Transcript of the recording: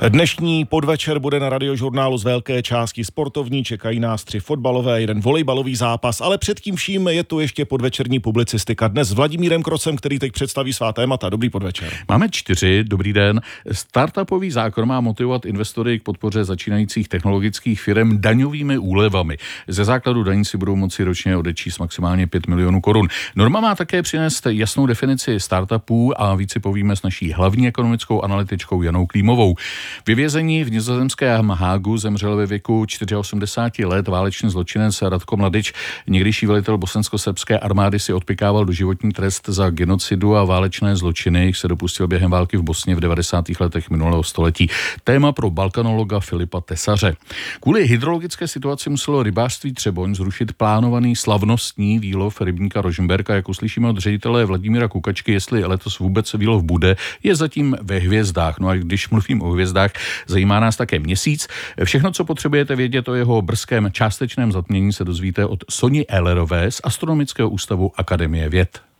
Dnešní podvečer bude na Radiožurnálu z velké části sportovní, čekají nás 3 fotbalové, 1 volejbalový zápas, ale předtím vším je tu ještě podvečerní publicistika. Dnes s Vladimírem Krocem, který teď představí svá témata. Dobrý podvečer. Máme 4, dobrý den. Startupový zákon má motivovat investory k podpoře začínajících technologických firm daňovými úlevami. Ze základu daní si budou moci ročně odečíst maximálně 5 milionů korun. Norma má také přinést jasnou definici startupů a více povíme s naší hlavní ekonomickou analytičkou Janou Klímovou. Vyvězení v nizozemském Hágu zemřel ve věku 84 let válečný zločinec Ratko Mladič. Někdejší velitel bosensko-srbské armády si odpykával doživotní trest za genocidu a válečné zločiny, jich se dopustil během války v Bosně v 90. letech minulého století. Téma pro balkanologa Filipa Tesaře. Kvůli hydrologické situaci muselo rybářství Třeboň zrušit plánovaný slavnostní výlov rybníka Rožmberka. Jak uslyšíme od ředitele Vladimíra Kukačky, jestli letos vůbec výlov bude, je zatím ve hvězdách. No a když mluvím o hvězdách, zajímá nás také měsíc. Všechno, co potřebujete vědět o jeho brzkém částečném zatmění, se dozvíte od Soni Ehlerové z Astronomického ústavu Akademie věd.